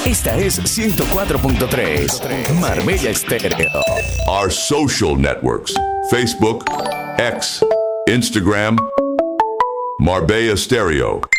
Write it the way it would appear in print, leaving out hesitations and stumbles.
Esta es 104.3 Marbella Estéreo. Our social networks: Facebook, X, Instagram, Marbella Stereo.